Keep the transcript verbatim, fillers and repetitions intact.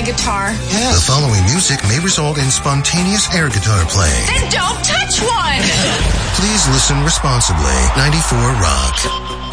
guitar? Yeah. The following music may result in spontaneous air guitar playing. Then don't touch one! Please listen responsibly. ninety-four Rock.